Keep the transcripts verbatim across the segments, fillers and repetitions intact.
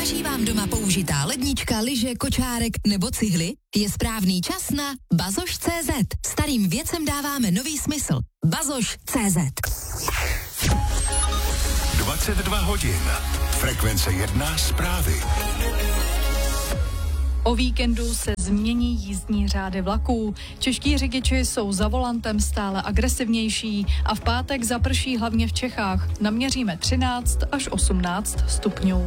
Vaří vám doma použitá lednička, lyže, kočárek nebo cihly? Je správný čas na bazoš tečka cé zet. Starým věcem dáváme nový smysl. bazoš tečka cé zet. dvacet dva hodin. Frekvence jedna zprávy. O víkendu se změní jízdní řády vlaků. Čeští řidiči jsou za volantem stále agresivnější a v pátek zaprší hlavně v Čechách. Naměříme třináct až osmnáct stupňů.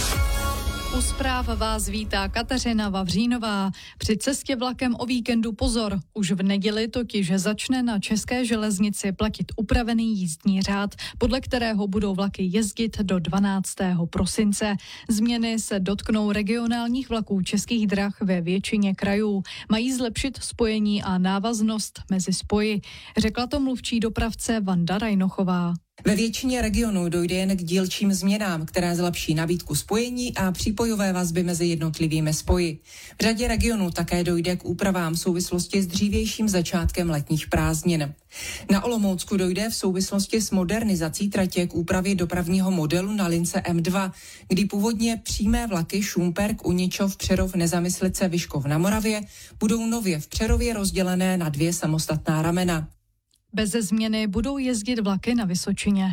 U zpráv vás vítá Kateřina Vavřínová. Při cestě vlakem o víkendu pozor. Už v neděli totiž začne na České železnici platit upravený jízdní řád, podle kterého budou vlaky jezdit do dvanáctého prosince. Změny se dotknou regionálních vlaků Českých drah ve většině krajů. Mají zlepšit spojení a návaznost mezi spoji. Řekla to mluvčí dopravce Vanda Rajnochová. Ve většině regionů dojde jen k dílčím změnám, které zlepší nabídku spojení a přípojové vazby mezi jednotlivými spoji. V řadě regionů také dojde k úpravám v souvislosti s dřívějším začátkem letních prázdnin. Na Olomoucku dojde v souvislosti s modernizací tratě k úpravě dopravního modelu na lince em dva, kdy původně přímé vlaky Šumperk, Uničov, Přerov, Nezamyslice, Vyškov na Moravě budou nově v Přerově rozdělené na dvě samostatná ramena. Beze změny budou jezdit vlaky na Vysočině.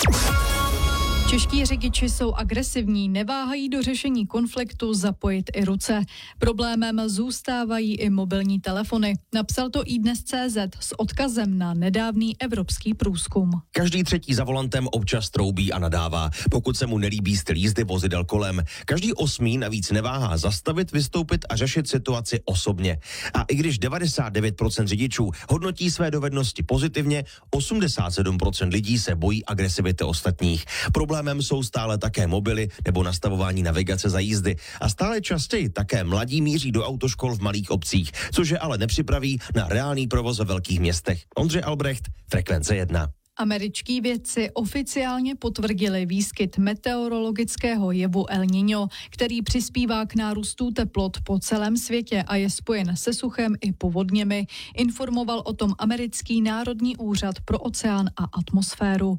Čeští řidiči jsou agresivní, neváhají do řešení konfliktu zapojit i ruce. Problémem zůstávají i mobilní telefony. Napsal to iDnes tečka cé zet s odkazem na nedávný evropský průzkum. Každý třetí za volantem občas troubí a nadává, pokud se mu nelíbí styl jízdy vozidel kolem. Každý osmý navíc neváhá zastavit, vystoupit a řešit situaci osobně. A i když devadesát devět procent řidičů hodnotí své dovednosti pozitivně, osmdesát sedm procent lidí se bojí agresivity ostatních. Problém Problémem jsou stále také mobily nebo nastavování navigace za jízdy a stále častěji také mladí míří do autoškol v malých obcích, což je ale nepřipraví na reálný provoz ve velkých městech. Ondřej Albrecht, Frekvence jedna. Američtí vědci oficiálně potvrdili výskyt meteorologického jevu El Niño, který přispívá k nárůstu teplot po celém světě a je spojen se suchem i povodněmi. Informoval o tom americký Národní úřad pro oceán a atmosféru.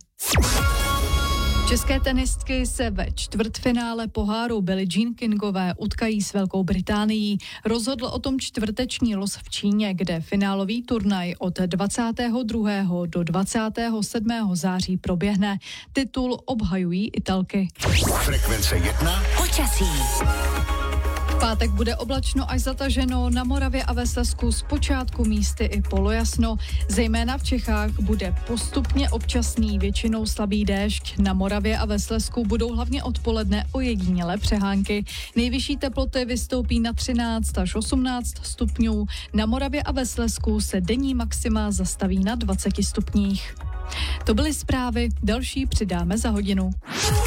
České tenistky se ve čtvrtfinále poháru Billie Jean Kingové utkají s Velkou Británií. Rozhodl o tom čtvrteční los v Číně, kde finálový turnaj od dvacátého druhého do dvacátého sedmého září proběhne. Titul obhajují Italky. Frekvence jedna. Počasí. V pátek bude oblačno až zataženo, na Moravě a ve Slezsku zpočátku místy i polojasno. Zejména v Čechách bude postupně občasný, většinou slabý déšť. Na Moravě a ve Slezsku budou hlavně odpoledne ojedinělé přehánky. Nejvyšší teploty vystoupí na třináct až osmnáct stupňů. Na Moravě a ve Slezsku se denní maxima zastaví na dvaceti stupních. To byly zprávy, další přidáme za hodinu.